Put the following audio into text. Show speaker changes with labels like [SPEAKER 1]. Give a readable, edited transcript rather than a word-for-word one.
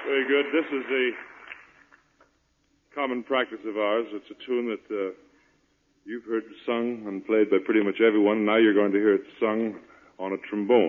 [SPEAKER 1] Very good. This is a common practice of ours. It's a tune that you've heard sung and played by pretty much everyone. Now you're going to hear it sung on a trombone.